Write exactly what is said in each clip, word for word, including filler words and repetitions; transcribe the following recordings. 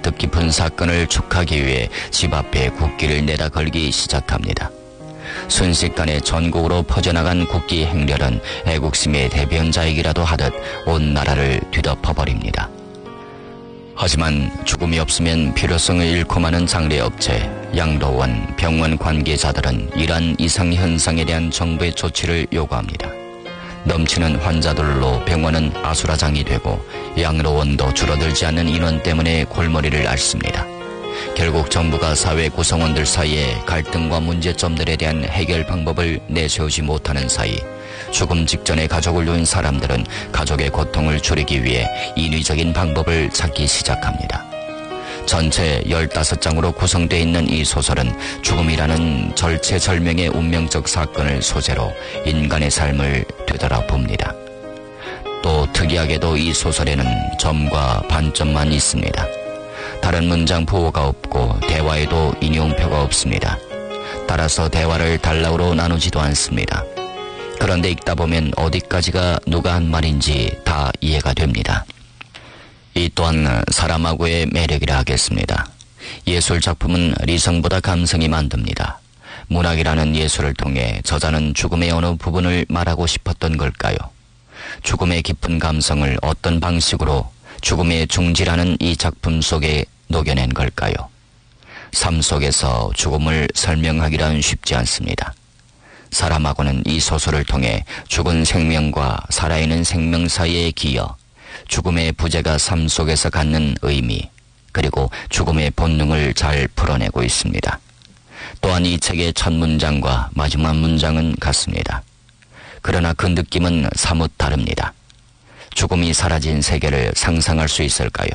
뜻깊은 사건을 축하하기 위해 집 앞에 국기를 내다 걸기 시작합니다. 순식간에 전국으로 퍼져나간 국기 행렬은 애국심의 대변자이기라도 하듯 온 나라를 뒤덮어버립니다. 하지만 죽음이 없으면 필요성을 잃고 마는 장례업체, 양로원, 병원 관계자들은 이러한 이상현상에 대한 정부의 조치를 요구합니다. 넘치는 환자들로 병원은 아수라장이 되고 양로원도 줄어들지 않는 인원 때문에 골머리를 앓습니다. 결국 정부가 사회 구성원들 사이에 갈등과 문제점들에 대한 해결 방법을 내세우지 못하는 사이 죽음 직전에 가족을 놓은 사람들은 가족의 고통을 줄이기 위해 인위적인 방법을 찾기 시작합니다. 전체 열다섯 장으로 구성되어 있는 이 소설은 죽음이라는 절체절명의 운명적 사건을 소재로 인간의 삶을 되돌아봅니다. 또 특이하게도 이 소설에는 점과 반점만 있습니다. 다른 문장 부호가 없고 대화에도 인용표가 없습니다. 따라서 대화를 단락으로 나누지도 않습니다. 그런데 읽다 보면 어디까지가 누가 한 말인지 다 이해가 됩니다. 이 또한 사람하고의 매력이라 하겠습니다. 예술 작품은 리성보다 감성이 만듭니다. 문학이라는 예술을 통해 저자는 죽음의 어느 부분을 말하고 싶었던 걸까요? 죽음의 깊은 감성을 어떤 방식으로 죽음의 중지라는 이 작품 속에 녹여낸 걸까요? 삶 속에서 죽음을 설명하기란 쉽지 않습니다. 사람하고는 이 소설을 통해 죽은 생명과 살아있는 생명 사이의 기여, 죽음의 부재가 삶 속에서 갖는 의미, 그리고 죽음의 본능을 잘 풀어내고 있습니다. 또한 이 책의 첫 문장과 마지막 문장은 같습니다. 그러나 그 느낌은 사뭇 다릅니다. 죽음이 사라진 세계를 상상할 수 있을까요?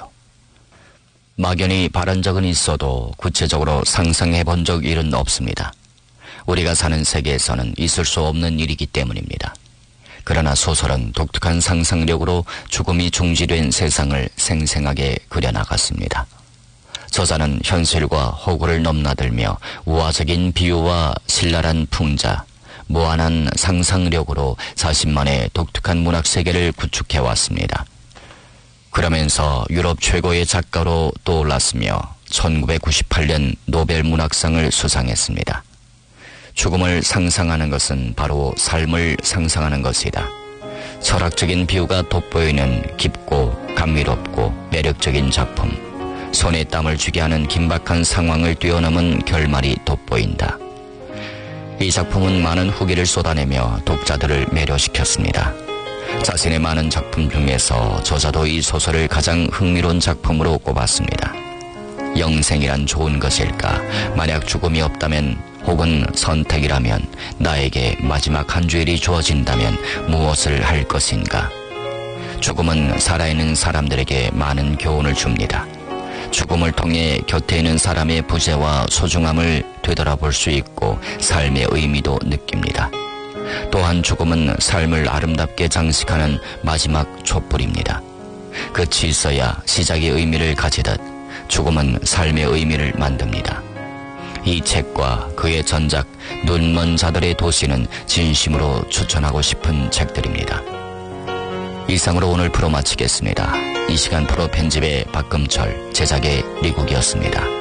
막연히 바란 적은 있어도 구체적으로 상상해 본 적 일은 없습니다. 우리가 사는 세계에서는 있을 수 없는 일이기 때문입니다. 그러나 소설은 독특한 상상력으로 죽음이 중지된 세상을 생생하게 그려나갔습니다. 저자는 현실과 호구를 넘나들며 우화적인 비유와 신랄한 풍자, 무한한 상상력으로 자신만의 독특한 문학세계를 구축해왔습니다. 그러면서 유럽 최고의 작가로 떠올랐으며 천구백구십팔 년 노벨 문학상을 수상했습니다. 죽음을 상상하는 것은 바로 삶을 상상하는 것이다. 철학적인 비유가 돋보이는 깊고 감미롭고 매력적인 작품, 손에 땀을 쥐게 하는 긴박한 상황을 뛰어넘은 결말이 돋보인다. 이 작품은 많은 후기를 쏟아내며 독자들을 매료시켰습니다. 자신의 많은 작품 중에서 저자도 이 소설을 가장 흥미로운 작품으로 꼽았습니다. 영생이란 좋은 것일까? 만약 죽음이 없다면 혹은 선택이라면 나에게 마지막 한 주일이 주어진다면 무엇을 할 것인가? 죽음은 살아있는 사람들에게 많은 교훈을 줍니다. 죽음을 통해 곁에 있는 사람의 부재와 소중함을 되돌아볼 수 있고 삶의 의미도 느낍니다. 또한 죽음은 삶을 아름답게 장식하는 마지막 촛불입니다. 끝이 있어야 시작의 의미를 가지듯 죽음은 삶의 의미를 만듭니다. 이 책과 그의 전작 눈먼 자들의 도시는 진심으로 추천하고 싶은 책들입니다. 이상으로 오늘 프로 마치겠습니다. 이 시간 프로 편집의 박금철, 제작의 리국이었습니다.